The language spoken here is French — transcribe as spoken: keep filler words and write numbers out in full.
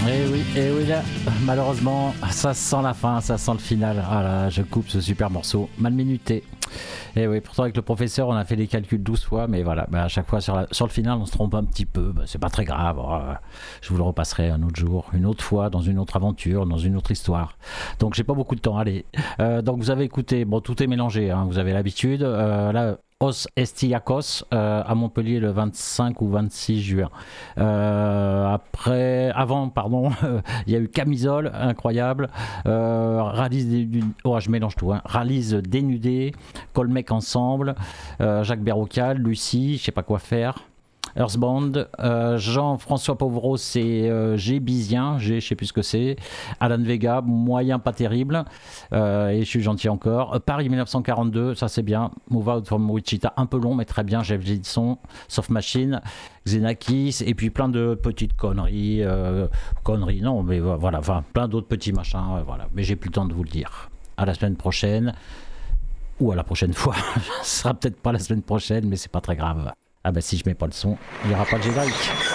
Et oui, et oui, là, malheureusement, ça sent la fin, ça sent le final. Ah là, je coupe ce super morceau, mal minuté. Et oui, pourtant avec le professeur, on a fait les calculs douze fois, mais voilà, bah à chaque fois sur, la, sur le final, on se trompe un petit peu. Bah, c'est pas très grave. Oh, je vous le repasserai un autre jour, une autre fois, dans une autre aventure, dans une autre histoire. Donc j'ai pas beaucoup de temps. Allez, euh, donc vous avez écouté. Bon, tout est mélangé. Hein, vous avez l'habitude. Euh, là. Os Estiakos euh, à Montpellier le vingt-cinq ou vingt-six juin. Euh, après, avant, pardon, il y a eu Camisole, incroyable. Euh, Rallye des, oh, je mélange tout. Hein. Rallye dénudée, Colmec ensemble, euh, Jacques Berrocal, Lucie, je sais pas quoi faire. Earthbound, euh, Jean-François Pauvreau, c'est euh, G Bizien, G, je sais plus ce que c'est. Alan Vega, moyen pas terrible, euh, et je suis gentil encore. Euh, Paris dix-neuf cent quarante-deux, ça c'est bien. Move Out from Wichita, un peu long mais très bien. Jeff Gilson, Soft Machine, Xenakis, et puis plein de petites conneries, euh, conneries non, mais voilà, enfin plein d'autres petits machins, euh, voilà. Mais j'ai plus le temps de vous le dire. À la semaine prochaine, ou à la prochaine fois. Ce sera peut-être pas la semaine prochaine, mais c'est pas très grave. Ah bah si je mets pas le son, il n'y aura pas de générique.